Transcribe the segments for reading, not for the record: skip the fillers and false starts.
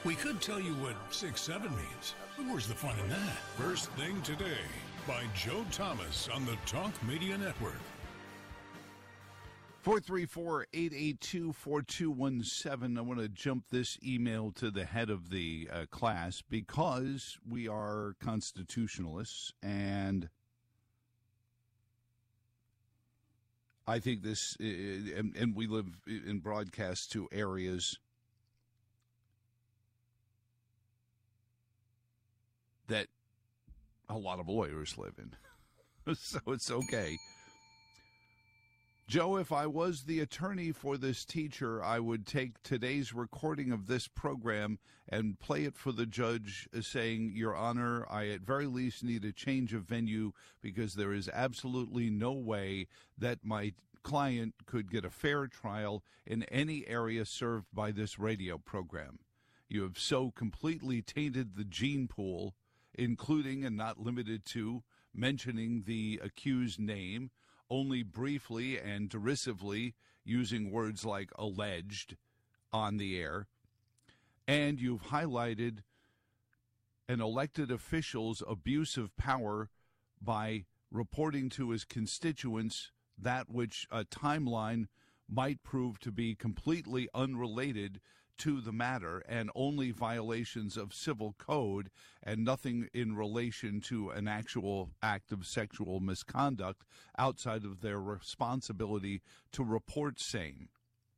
We could tell you what 6-7 means, but where's the fun in that? First Thing Today by Joe Thomas on the Talk Media Network. 434-882-4217. I want to jump this email to the head of the class because we are constitutionalists, and I think this, and we live in broadcast to areas that a lot of lawyers live in. So it's okay. Joe, if I was the attorney for this teacher, I would take today's recording of this program and play it for the judge saying, Your Honor, I at very least need a change of venue because there is absolutely no way that my client could get a fair trial in any area served by this radio program. You have so completely tainted the gene pool, including and not limited to mentioning the accused name, only briefly and derisively using words like alleged on the air. And you've highlighted an elected official's abuse of power by reporting to his constituents that which a timeline might prove to be completely unrelated to the matter and only violations of civil code and nothing in relation to an actual act of sexual misconduct outside of their responsibility to report same.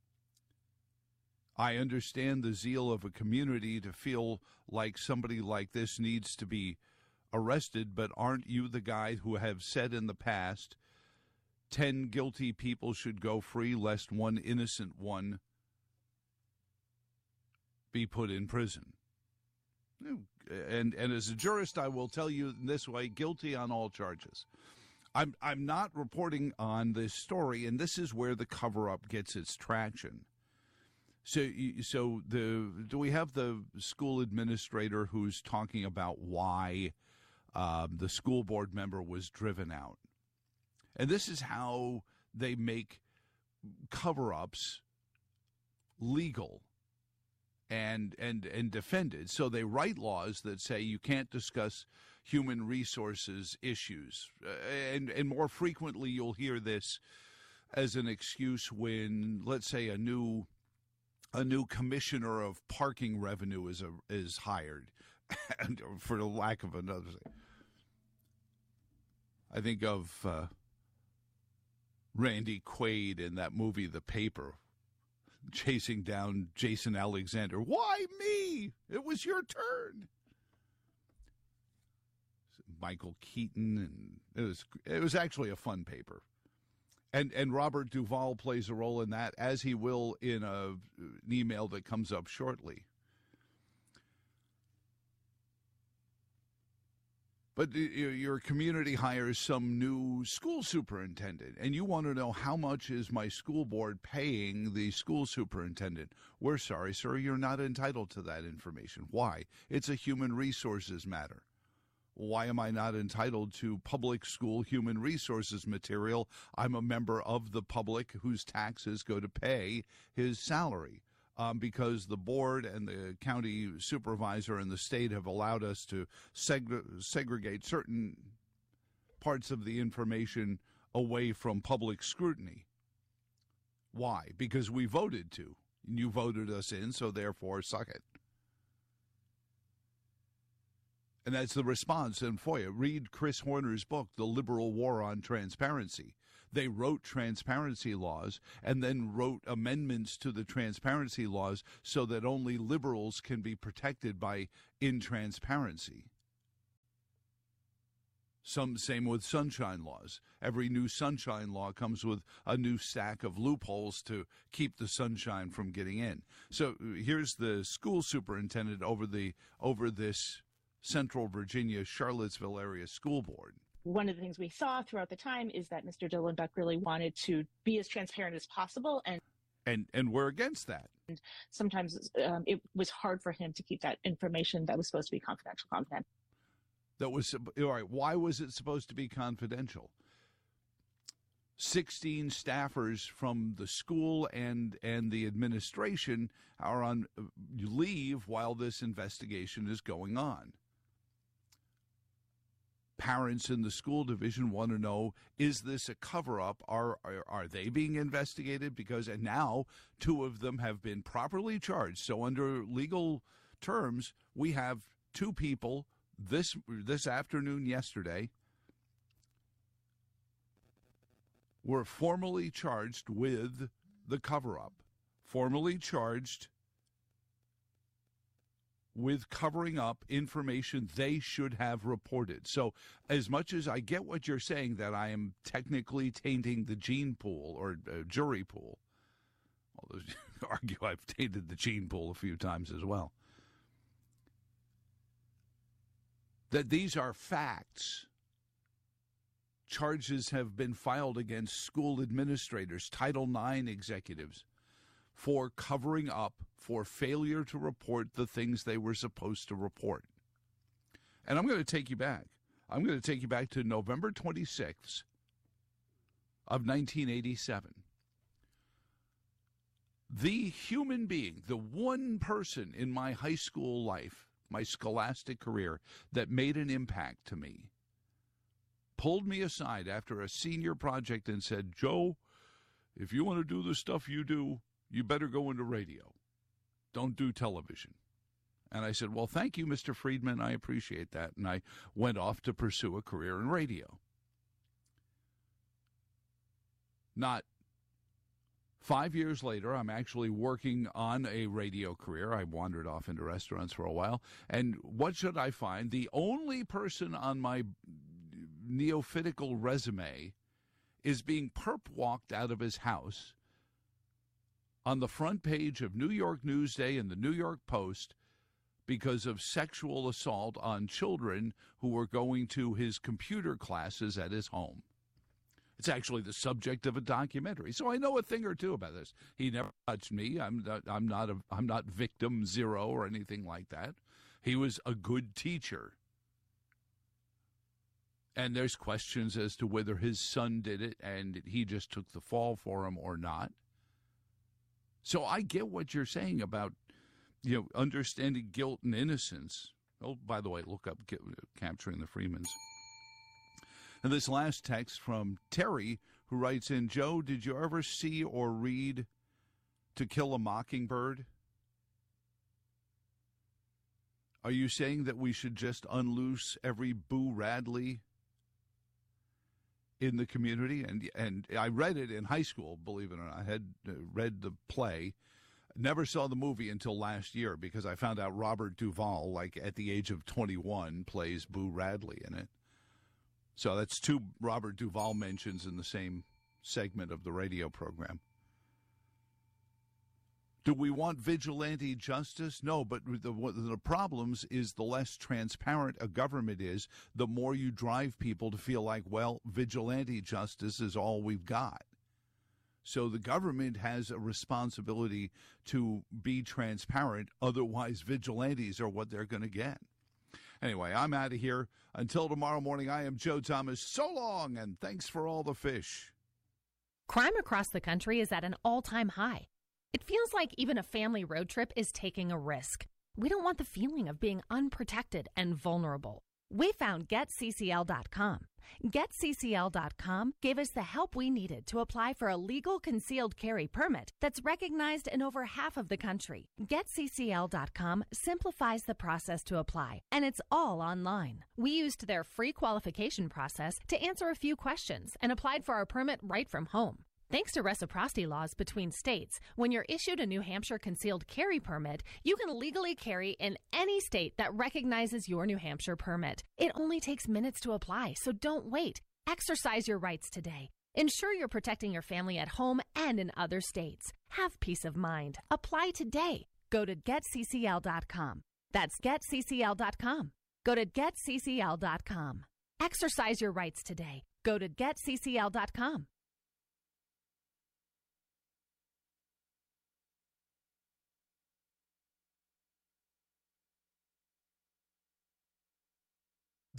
I understand the zeal of a community to feel like somebody like this needs to be arrested, but aren't you the guy who have said in the past 10 guilty people should go free lest one innocent one be put in prison? And as a jurist, I will tell you this way, guilty on all charges. I'm not reporting on this story, and this is where the cover-up gets its traction. So do we have the school administrator who's talking about why the school board member was driven out? And this is how they make cover-ups legal and defended. So they write laws that say you can't discuss human resources issues. And more frequently you'll hear this as an excuse when, let's say, a new commissioner of parking revenue is hired, for the lack of another thing. I think of Randy Quaid in that movie, The Paper, chasing down Jason Alexander. Why me? It was your turn. Michael Keaton, and it was actually a fun paper. And Robert Duvall plays a role in that, as he will in an email that comes up shortly. But your community hires some new school superintendent, and you want to know how much is my school board paying the school superintendent. We're sorry, sir, you're not entitled to that information. Why? It's a human resources matter. Why am I not entitled to public school human resources material? I'm a member of the public whose taxes go to pay his salary. Because the board and the county supervisor and the state have allowed us to segregate certain parts of the information away from public scrutiny. Why? Because we voted to. And you voted us in, so therefore suck it. And that's the response in FOIA. Read Chris Horner's book, The Liberal War on Transparency. They wrote transparency laws and then wrote amendments to the transparency laws so that only liberals can be protected by intransparency. Same with sunshine laws. Every new sunshine law comes with a new stack of loopholes to keep the sunshine from getting in. So here's the school superintendent over this Central Virginia, Charlottesville area school board. One of the things we saw throughout the time is that Mr. Dillenbeck really wanted to be as transparent as possible. And we're against that. And sometimes it was hard for him to keep that information that was supposed to be confidential. That was, all right, why was it supposed to be confidential? 16 staffers from the school and the administration are on leave while this investigation is going on. Parents in the school division want to know, is this a cover-up? Are they being investigated? Because and now 2 of them have been properly charged. So under legal terms, we have 2 people this afternoon, yesterday, were formally charged with the cover-up, formally charged with covering up information they should have reported. So as much as I get what you're saying, that I am technically tainting the gene pool or jury pool, although you argue I've tainted the gene pool a few times as well, that these are facts. Charges have been filed against school administrators, Title IX executives, for covering up, for failure to report the things they were supposed to report. And I'm going to take you back. I'm going to take you back to November 26th of 1987. The human being, the one person in my high school life, my scholastic career, that made an impact to me, pulled me aside after a senior project and said, Joe, if you want to do the stuff you do, you better go into radio. Don't do television. And I said, well, thank you, Mr. Friedman. I appreciate that. And I went off to pursue a career in radio. Not 5 years later, I'm actually working on a radio career. I wandered off into restaurants for a while. And what should I find? The only person on my neophitical resume is being perp-walked out of his house on the front page of New York Newsday and the New York Post because of sexual assault on children who were going to his computer classes at his home. It's actually the subject of a documentary, so I know a thing or two about this. He never touched me. I'm not victim 0 or anything like that. He was a good teacher. And there's questions as to whether his son did it and he just took the fall for him or not. So I get what you're saying about, understanding guilt and innocence. Oh, by the way, look up Capturing the Freemans. And this last text from Terry, who writes in, Joe, did you ever see or read To Kill a Mockingbird? Are you saying that we should just unloose every Boo Radley in the community? And I read it in high school, believe it or not. I had read the play. Never saw the movie until last year because I found out Robert Duvall, at the age of 21, plays Boo Radley in it. So that's 2 Robert Duvall mentions in the same segment of the radio program. Do we want vigilante justice? No, but the problems is the less transparent a government is, the more you drive people to feel like, well, vigilante justice is all we've got. So the government has a responsibility to be transparent. Otherwise, vigilantes are what they're going to get. Anyway, I'm out of here. Until tomorrow morning, I am Joe Thomas. So long, and thanks for all the fish. Crime across the country is at an all-time high. It feels like even a family road trip is taking a risk. We don't want the feeling of being unprotected and vulnerable. We found GetCCL.com. GetCCL.com gave us the help we needed to apply for a legal concealed carry permit that's recognized in over half of the country. GetCCL.com simplifies the process to apply, and it's all online. We used their free qualification process to answer a few questions and applied for our permit right from home. Thanks to reciprocity laws between states, when you're issued a New Hampshire concealed carry permit, you can legally carry in any state that recognizes your New Hampshire permit. It only takes minutes to apply, so don't wait. Exercise your rights today. Ensure you're protecting your family at home and in other states. Have peace of mind. Apply today. Go to GetCCL.com. That's GetCCL.com. Go to GetCCL.com. Exercise your rights today. Go to GetCCL.com.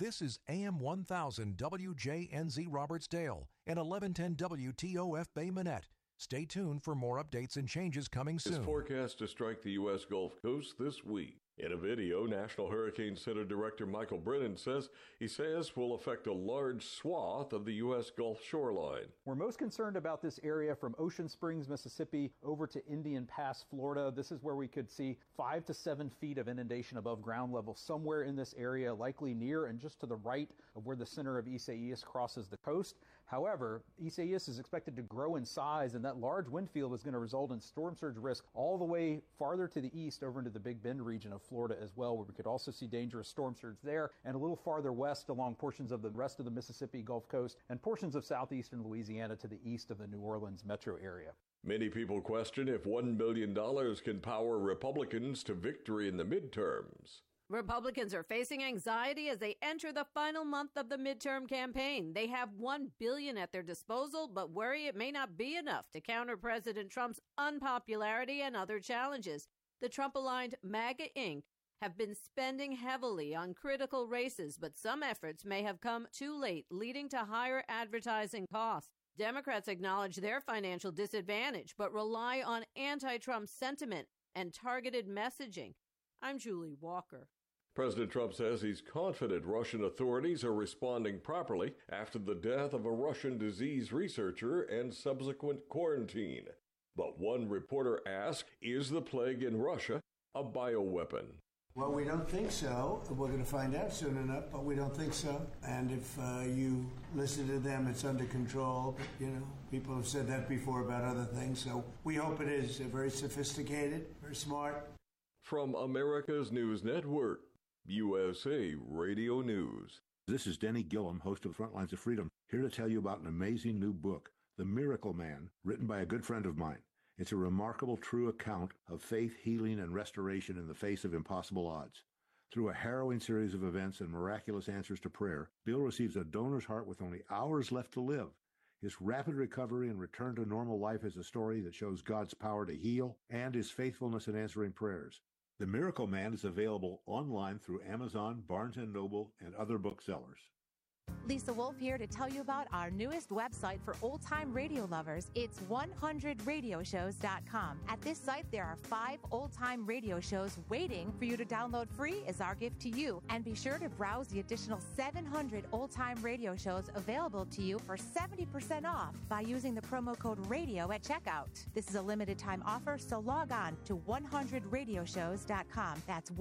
This is AM 1000 WJNZ Robertsdale and 1110 WTOF Bay Minette. Stay tuned for more updates and changes coming soon. Is forecast to strike the U.S. Gulf Coast this week. In a video, National Hurricane Center Director Michael Brennan says will affect a large swath of the U.S. Gulf shoreline. We're most concerned about this area from Ocean Springs, Mississippi, over to Indian Pass, Florida. This is where we could see 5 to 7 feet of inundation above ground level somewhere in this area, likely near and just to the right of where the center of Isaias crosses the coast. However, Isaias is expected to grow in size, and that large wind field is going to result in storm surge risk all the way farther to the east over into the Big Bend region of Florida as well, where we could also see dangerous storm surge there, and a little farther west along portions of the rest of the Mississippi Gulf Coast and portions of southeastern Louisiana to the east of the New Orleans metro area. Many people question if $1 billion can power Republicans to victory in the midterms. Republicans are facing anxiety as they enter the final month of the midterm campaign. They have $1 billion at their disposal, but worry it may not be enough to counter President Trump's unpopularity and other challenges. The Trump-aligned MAGA Inc. have been spending heavily on critical races, but some efforts may have come too late, leading to higher advertising costs. Democrats acknowledge their financial disadvantage, but rely on anti-Trump sentiment and targeted messaging. I'm Julie Walker. President Trump says he's confident Russian authorities are responding properly after the death of a Russian disease researcher and subsequent quarantine. But one reporter asked, is the plague in Russia a bioweapon? Well, we don't think so. We're going to find out soon enough, but we don't think so. And if you listen to them, it's under control. But, people have said that before about other things. So we hope it is very sophisticated, very smart. From America's News Network, USA Radio News. This is Denny Gillum, host of Frontlines of Freedom, here to tell you about an amazing new book, The Miracle Man, written by a good friend of mine. It's a remarkable, true account of faith, healing, and restoration in the face of impossible odds. Through a harrowing series of events and miraculous answers to prayer, Bill receives a donor's heart with only hours left to live. His rapid recovery and return to normal life is a story that shows God's power to heal and his faithfulness in answering prayers. The Miracle Man is available online through Amazon, Barnes & Noble, and other booksellers. Lisa Wolf here to tell you about our newest website for old-time radio lovers. It's 100radioshows.com. At this site, there are 5 old-time radio shows waiting for you to download free as our gift to you. And be sure to browse the additional 700 old-time radio shows available to you for 70% off by using the promo code RADIO at checkout. This is a limited-time offer, so log on to 100radioshows.com. That's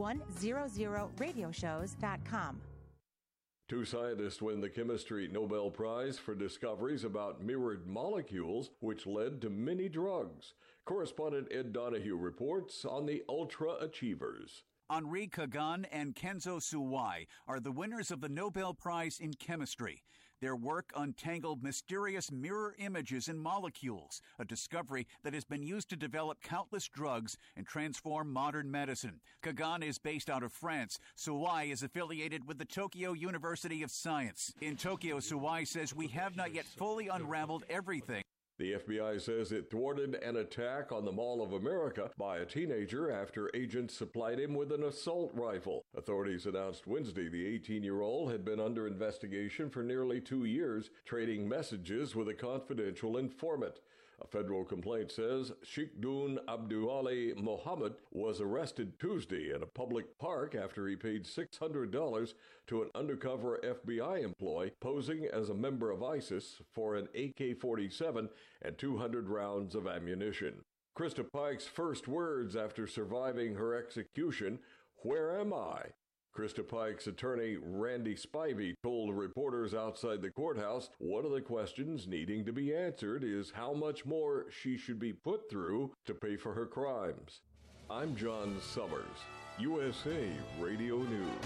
100radioshows.com. 2 scientists win the Chemistry Nobel Prize for discoveries about mirrored molecules, which led to many drugs. Correspondent Ed Donahue reports on the Ultra Achievers. Henri Kagan and Kenzo Suwai are the winners of the Nobel Prize in Chemistry. Their work untangled mysterious mirror images in molecules, a discovery that has been used to develop countless drugs and transform modern medicine. Kagan is based out of France. Suwai is affiliated with the Tokyo University of Science. In Tokyo, Suwai says we have not yet fully unraveled everything. The FBI says it thwarted an attack on the Mall of America by a teenager after agents supplied him with an assault rifle. Authorities announced Wednesday the 18-year-old had been under investigation for nearly 2 years, trading messages with a confidential informant. A federal complaint says Sheikhdun Abduali Mohammed was arrested Tuesday in a public park after he paid $600 to an undercover FBI employee posing as a member of ISIS for an AK-47 and 200 rounds of ammunition. Krista Pike's first words after surviving her execution, "Where am I?" Krista Pike's attorney, Randy Spivey, told reporters outside the courthouse one of the questions needing to be answered is how much more she should be put through to pay for her crimes. I'm John Summers, USA Radio News.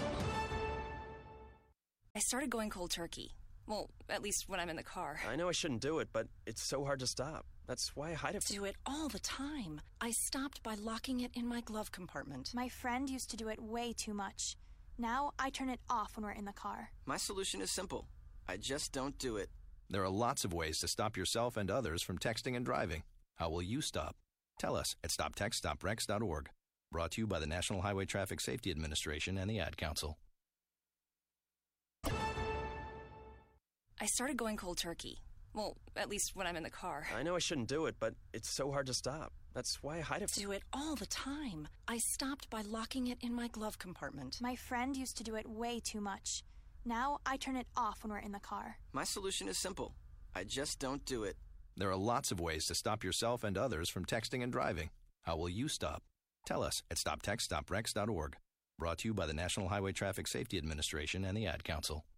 I started going cold turkey. Well, at least when I'm in the car. I know I shouldn't do it, but it's so hard to stop. That's why I hide it. Do it all the time. I stopped by locking it in my glove compartment. My friend used to do it way too much. Now I turn it off when we're in the car. My solution is simple. I just don't do it. There are lots of ways to stop yourself and others from texting and driving. How will you stop? Tell us at stoptextstoprex.org. Brought to you by the National Highway Traffic Safety Administration and the Ad Council. I started going cold turkey. Well, at least when I'm in the car. I know I shouldn't do it, but it's so hard to stop. That's why I hide it. Do it all the time. I stopped by locking it in my glove compartment. My friend used to do it way too much. Now I turn it off when we're in the car. My solution is simple. I just don't do it. There are lots of ways to stop yourself and others from texting and driving. How will you stop? Tell us at stoptextstoprex.org. Brought to you by the National Highway Traffic Safety Administration and the Ad Council.